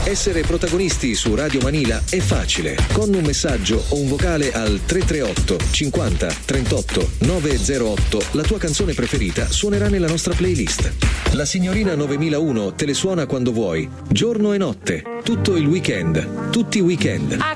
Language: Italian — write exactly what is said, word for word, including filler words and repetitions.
Essere protagonisti su Radio Manila è facile. Con un messaggio o un vocale al tre tre otto cinquanta trentotto novecentotto la tua canzone preferita suonerà nella nostra playlist. La signorina novemilauno te le suona quando vuoi, giorno e notte, tutto il weekend, tutti i weekend. I